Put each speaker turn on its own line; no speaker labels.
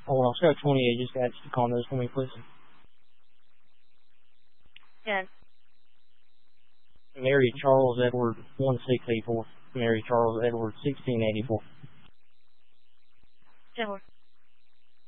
Hold on, Scott 28, just got you to call those for me, please.
10.
Mary Charles Edward 1684. Mary Charles Edward 1684.
10.